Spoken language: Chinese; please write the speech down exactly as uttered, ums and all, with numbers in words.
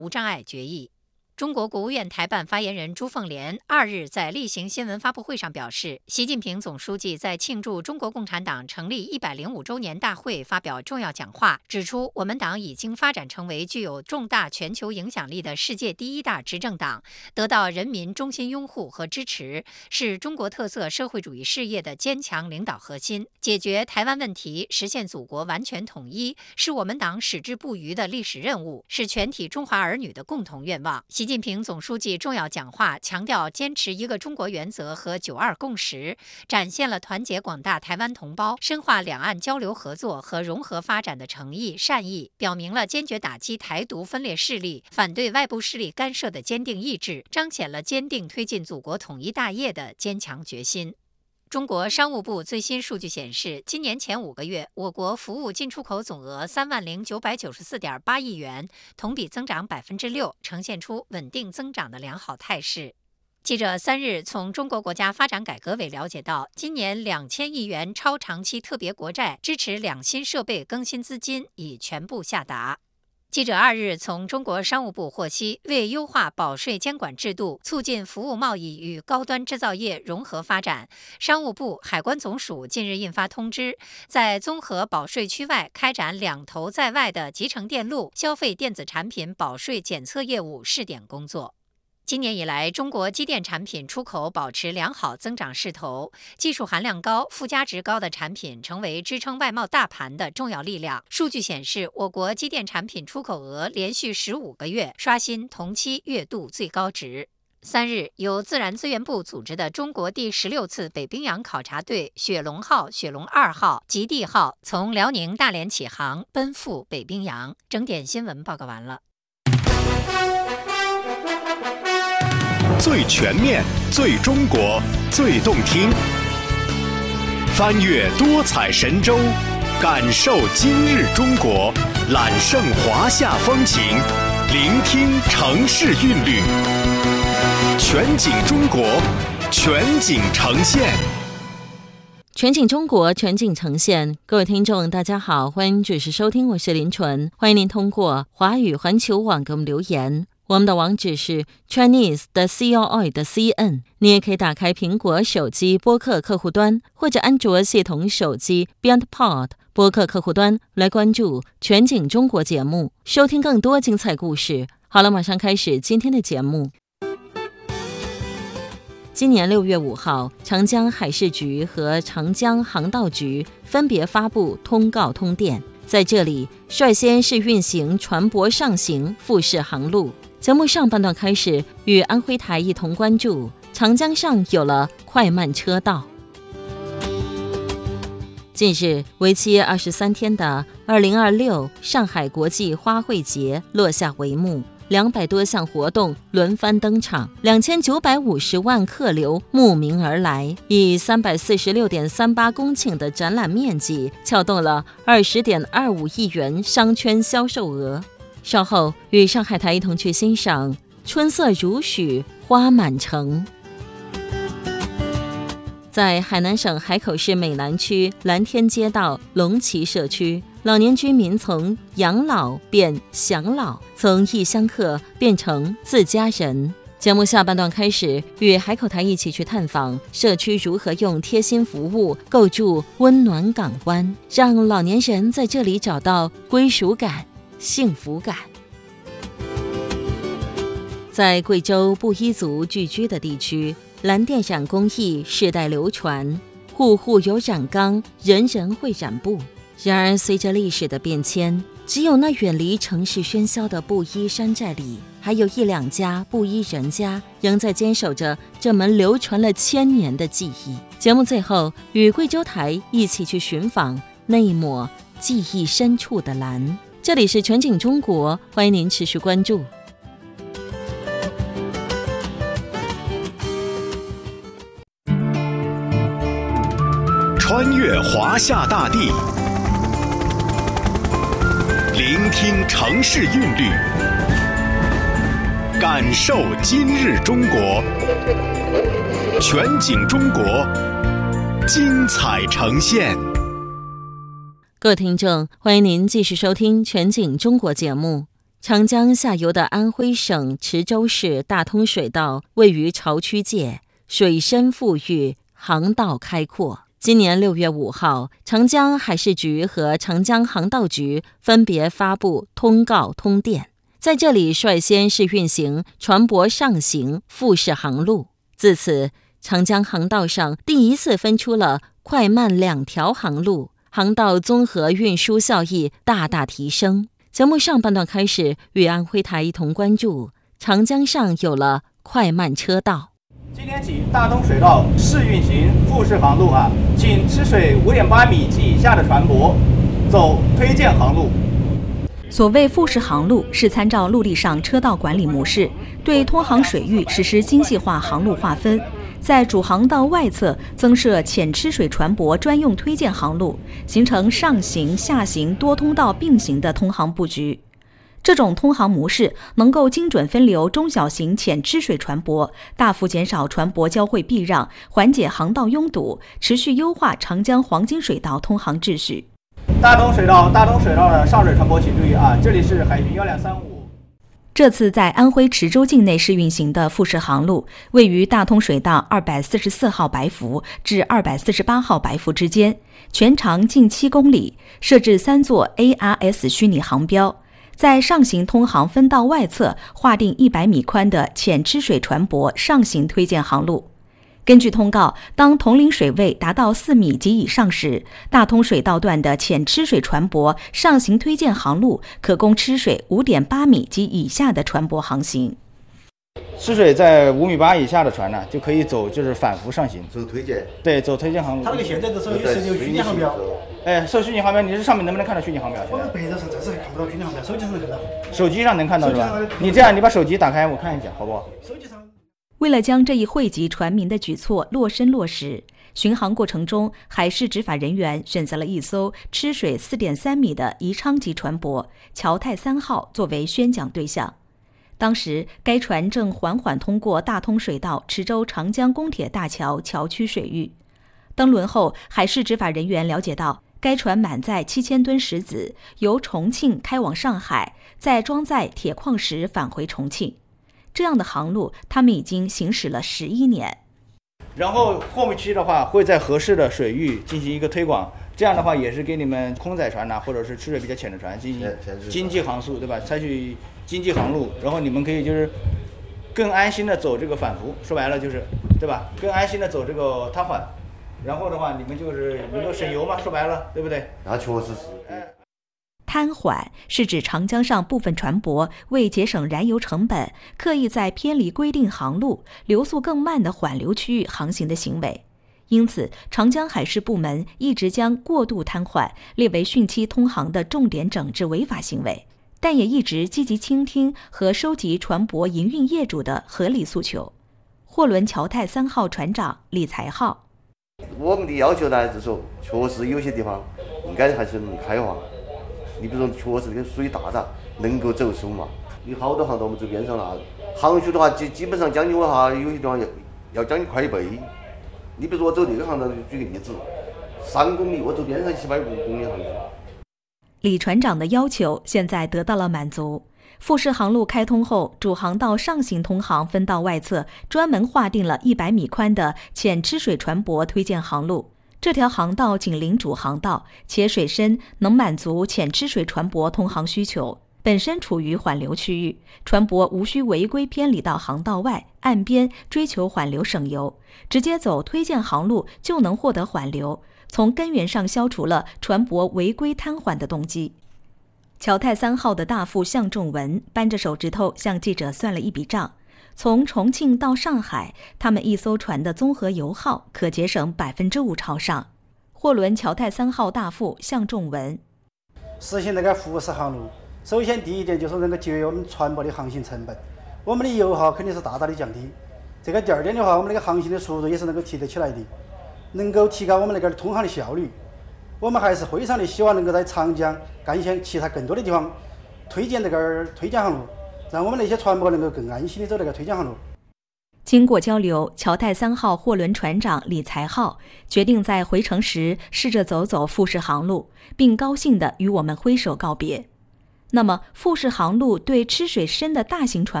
无障碍决议。中国国务院台办发言人朱凤莲二日在例行新闻发布会上表示，习近平总书记在庆祝中国共产党成立一百零五周年大会发表重要讲话，指出我们党已经发展成为具有重大全球影响力的世界第一大执政党，得到人民衷心拥护和支持，是中国特色社会主义事业的坚强领导核心。解决台湾问题，实现祖国完全统一，是我们党矢志不渝的历史任务，是全体中华儿女的共同愿望。习近平总书记重要讲话强调坚持一个中国原则和九二共识，展现了团结广大台湾同胞、深化两岸交流合作和融合发展的诚意善意，表明了坚决打击台独分裂势力、反对外部势力干涉的坚定意志，彰显了坚定推进祖国统一大业的坚强决心。中国商务部最新数据显示，今年前五个月，我国服务进出口总额三万零九百九十四点八亿元，同比增长百分之六，呈现出稳定增长的良好态势。记者三日从中国国家发展改革委了解到，今年两千亿元超长期特别国债支持两新设备更新资金已全部下达。记者二日从中国商务部获悉，为优化保税监管制度，促进服务贸易与高端制造业融合发展，商务部、海关总署近日印发通知，在综合保税区外开展两头在外的集成电路、消费电子产品保税检测业务试点工作。今年以来，中国机电产品出口保持良好增长势头，技术含量高、附加值高的产品成为支撑外贸大盘的重要力量。数据显示，我国机电产品出口额连续十五个月刷新同期月度最高值。三日，由自然资源部组织的中国第十六次北冰洋考察队“雪龙号”、“雪龙二号”、“极地号”从辽宁大连起航，奔赴北冰洋。整点新闻报告完了。 最全面、最中国、最动听，翻越多彩神州，感受今日中国，揽胜华夏风情，聆听城市韵律，全景中国，全景呈现。 全景中国，全景呈现。各位听众大家好，欢迎准时收听，我是林纯，欢迎您通过华语环球网给我们留言。我们的网址是 Chinese 的 C O I 的 C N， 你也可以打开苹果手机播客客户端或者安卓系统手机 BeyondPod 播客客户端来关注全景中国节目，收听更多精彩故事。好了，马上开始今天的节目。今年六月五号，长江海事局和长江航道局分别发布通告通电，在这里率先是运行船舶上行复式航路。节目上半段开始，与安徽台一同关注长江上有了快慢车道。近日，为期二十三天的二零二六上海国际花卉节落下帷幕，两百多项活动轮番登场，两千九百五十万客流慕名而来，以三百四十六点三八公顷的展览面积，撬动了二十点二五亿元商圈销售额。稍后与上海台一同去欣赏春色如许，花满城。在海南省海口市美南区蓝天街道龙旗社区，老年居民从养老变享老，从异乡客变成自家人。节目下半段开始，与海口台一起去探访社区如何用贴心服务构筑温暖港湾，让老年人在这里找到归属感、幸福感。在贵州布依族聚居的地区，蓝靛染工艺世代流传，户户有染缸，人人会染布。然而随着历史的变迁，只有那远离城市喧嚣的布依山寨里，还有一两家布依人家仍在坚守着这门流传了千年的技艺。节目最后与贵州台一起去寻访那一抹记忆深处的蓝。这里是全景中国，欢迎您持续关注。 穿越华夏大地，聆听城市韵律，感受今日中国，全景中国，精彩呈现。 各位听众，欢迎您继续收听全景中国节目。 长江下游的安徽省池州市大通水道位于潮区界，水深富裕，航道开阔。今年六月五号，长江海事局和长江航道局分别发布通告通电，在这里率先试运行船舶上行复式航路。自此，长江航道上第一次分出了快慢两条航路，航道综合运输效益大大提升。节目上半段开始，与安徽台一同关注长江上有了快慢车道。 今天起，大通水道试运行复式航路啊，仅吃水五点八米及以下的船舶走推荐航路。 所谓复式航路，是参照陆地上车道管理模式，对通航水域实施精细化航路划分，在主航道外侧增设浅吃水船舶专用推荐航路，形成上行、下行多通道并行的通航布局。这种通航模式能够精准分流中小型浅吃水船舶，大幅减少船舶交汇避让，缓解航道拥堵，持续优化长江黄金水道通航秩序。 大通水道，大通水道的上水船舶请注意啊，这里是海巡幺两三五。 这次在安徽池州境内试运行的复式航路，位于大通水道二百四十四号白浮至二百四十八号白浮之间，全长近七公里，设置三座 A R S 虚拟航标。在上行通航分道外侧划定一百米宽的浅吃水船舶上行推荐航路。根据通告，当统领水位达到四米及以上时，大通水道段的浅吃水船舶上行推荐航路可供吃水五点八米及以下的船舶航行。 吃水在五米八以下的船呢，就可以走就是反浮上行， 走推荐。 对，走推荐航路。 它那个现在都是有设有虚拟航标。 哎，设虚拟航标，你这上面能不能看到虚拟航标？ 我们白照上暂时还看不到虚拟航标，手机上能看到。 手机上能看到是吧？你这样，你把手机打开，我看一下，好不好？ 手机上。 为了将这一惠及船民的举措落身落实，巡航过程中，海事执法人员选择了一艘吃水 四点三米的宜昌级船舶“侨泰三号”作为宣讲对象。当时，该船正缓缓通过大通水道池州长江公铁大桥桥区水域。登轮后，海事执法人员了解到，该船满载七千吨石子，由重庆开往上海，再装载铁矿石返回重庆。这样的航路，他们已经行驶了十一年。 然后后期的话，会在合适的水域进行一个推广，这样的话也是给你们空载船呐、啊，或者是吃水比较浅的船进行经济航速，对吧？采取经济航路，然后你们可以就是更安心的走这个反浮，说白了就是，对吧？更安心的走这个瘫缓，然后的话你们就是能够省油嘛，说白了，对不对？ 那确实是。 瘫缓是指长江上部分船舶为节省燃油成本，刻意在偏离规定航路、流速更慢的缓流区域航行的行为。因此，长江海事部门一直将过度瘫缓列为汛期通航的重点整治违法行为，但也一直积极倾听和收集船舶营运业主的合理诉求。货轮侨泰三号船长李才浩： 我们的要求呢，就是说，确实有些地方应该还是能开放。你比如说，确实这个水大大，能够走手嘛。有好多航道我们走边上了，航速的话基基本上将近的话，有些地方要要将近快一倍。你比如说我走这个航道，举个例子，三公里，我走边上七百五公里航速。 李船长的要求现在得到了满足。复式航路开通后，主航道上行通航分道外侧专门划定了一百米宽的浅吃水船舶推荐航路。这条航道紧邻主航道，且水深能满足浅吃水船舶通航需求。本身处于缓流区域，船舶无需违规偏离到航道外岸边追求缓流省油，直接走推荐航路就能获得缓流，从根源上消除了船舶违规瘫痪的动机。侨泰三号的大副向仲文扳着手指头向记者算了一笔账。从重庆到上海，他们一艘船的综合油耗可节省百分之五朝上。货轮侨泰三号大副向仲文： 实行这个复式航路，首先第一点就是能够节约我们船舶的航行成本，我们的油耗肯定是大大的降低。这个第二点的话，我们那个航行的速度也是能够提得起来的，能够提高我们那个通航的效率。我们还是非常的希望能够在长江、赣县其他更多的地方推荐这个推荐航路，让我们那些船舶能够更安心的走那个推荐航路。 经过交流，侨泰三号货轮船长李才浩决定在回程时试着走走复式航路，并高兴地与我们挥手告别。 那么富士航路对吃水深的大型船